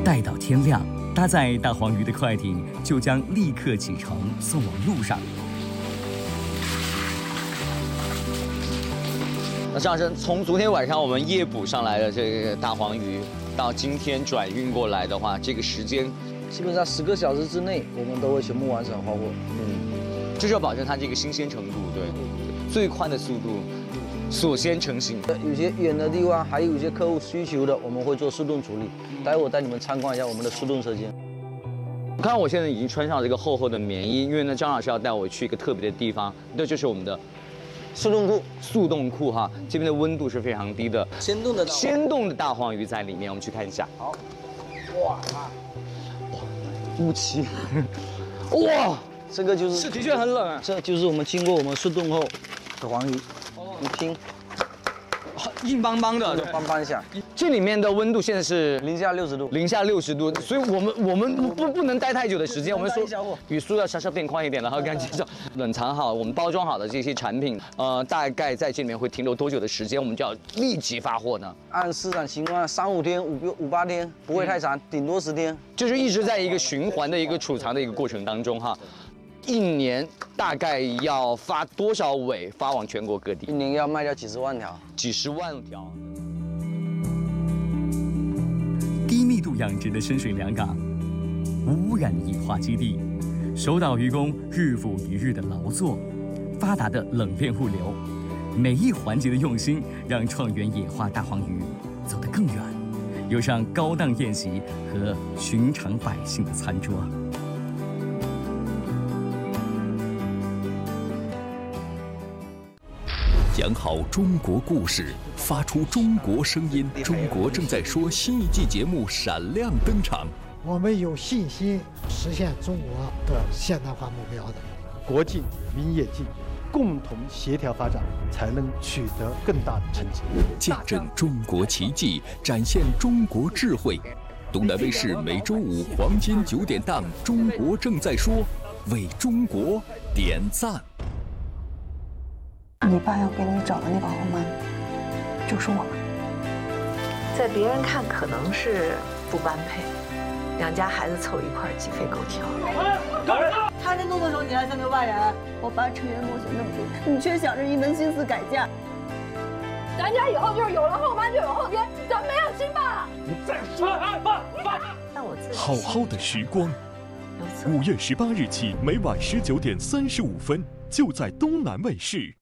待到天亮，搭载大黄鱼的快艇就将立刻启程送往路上。 那张老师，从昨天晚上我们夜捕上来的这个大黄鱼，到今天转运过来的话，这个时间基本上10个小时之内，我们都会全部完成发货。 就是要保证它这个新鲜程度，对，最快的速度，所先成型。 有些远的地方，还有一些客户需求的，我们会做速冻处理。待会我带你们参观一下我们的速冻车间。 看到我现在已经穿上这个厚厚的棉衣，因为呢，张老师要带我去一个特别的地方，那就是我们的速冻库。 速冻库哈，这边的温度是非常低的， 鲜冻的大黄鱼在里面，我们去看一下。 好，哇， 雾气，哇， 这个就是的确很冷啊， 这就是我们经过我们速冻后的黄鱼，你听， 硬邦邦的， 邦邦响。 这里面的温度现在是零下60度， 零下60度，所以我们不能待太久的时间。我们说语速要稍稍变快一点，然后赶紧冷藏好，我们包装好的这些产品，大概在这里面会停留多久的时间？我们就要立即发货呢？ 按市场情况，3、5天、5、8天，不会太长，顶多10天。 就是一直在一个循环的一个储藏的一个过程当中哈。一年大概要发多少尾发往全国各地？ 一年要卖掉几十万条。 几十万条。 低密度养殖的深水良港，无污染的野化基地，守岛渔工日复一日的劳作，发达的冷链物流，每一环节的用心，让创元野化大黄鱼走得更远，有上高档宴席和寻常百姓的餐桌。 讲好中国故事，发出中国声音。中国正在说新一季节目闪亮登场。 我们有信心实现中国的现代化目标的。 国进民也进，共同协调发展，才能取得更大的成绩。 见证中国奇迹，展现中国智慧。东南卫视每周五黄金9点档《中国正在说》，为中国点赞。 你爸要给你找的那个豪门，就是我们。 在别人看可能是不般配，两家孩子凑一块鸡飞狗跳。 他这动作手你还3、6、8人，我爸成员磨学那么多，你却想着一门心思改嫁。 咱家以后就是有了后妈就有后天，咱没有亲爸。 你再说爸。 但我自己好好的时光，5月18日起，每晚19点35分，就在东南卫视。